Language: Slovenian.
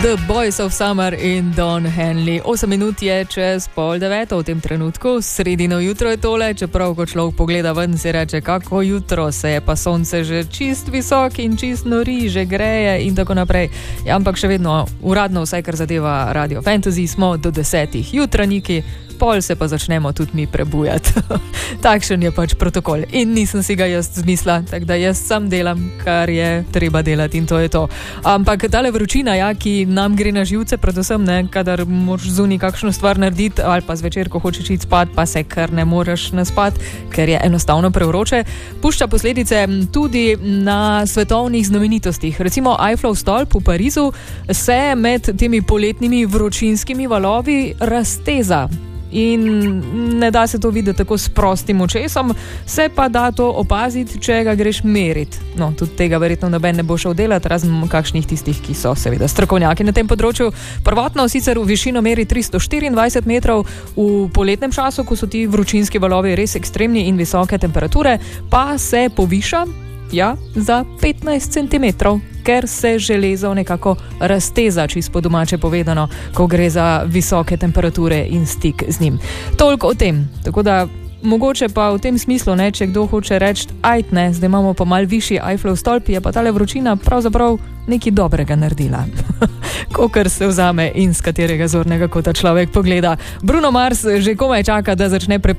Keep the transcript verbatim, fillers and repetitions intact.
The Boys of Summer in Don Henley. osem minut je čez pol deveto v tem trenutku, sredino jutro je tole, čeprav ko človek pogleda ven, si reče, kako jutro, se je pa sonce že čist visok in čist nori, že greje in tako naprej. Ja, ampak še vedno uradno, vsaj kar zadeva Radio Fantasy, smo do desetih jutranjiki, pol se pa začnemo tudi mi prebujati. Takšen je pač protokol in nisem si ga jaz zmislila, tako da jaz sam delam, kar je treba delati in to je to. Ampak tale vročina, ja, ki nam gre na živce, predvsem ne, kadar moraš zunaj kakšno stvar narediti ali pa zvečer, ko hočeš iti spat, pa se kar ne moreš naspat, ker je enostavno prevroče, pušča posledice tudi na svetovnih znamenitostih. Recimo Eiffelov stolp v Parizu se med temi poletnimi vročinskimi valovi razteza. In ne da se to videti tako s prostim očesom, se pa da to opaziti, če ga greš meriti. No, tudi tega verjetno noben ne bo šel delati, razen kakšnih tistih, ki so seveda strokovnjaki na tem področju. Prvotno sicer v višino meri tristo štiriindvajset metrov, v poletnem času, ko so ti vročinski valovi res ekstremni in visoke temperature, pa se poviša, ja, za petnajst centimetrov, ker se železo nekako razteza, čisto po domače povedano, ko gre za visoke temperature in stik z njim. Toliko o tem, tako da mogoče pa v tem smislu, ne, če kdo hoče reči, ajt ne, zdaj imamo pa mal višji Eiffelov stolp, je pa tale vročina pravzaprav nekaj dobrega naredila. Kokor se vzame in z katerega zornega kota človek pogleda. Bruno Mars že komaj čaka, da začne pre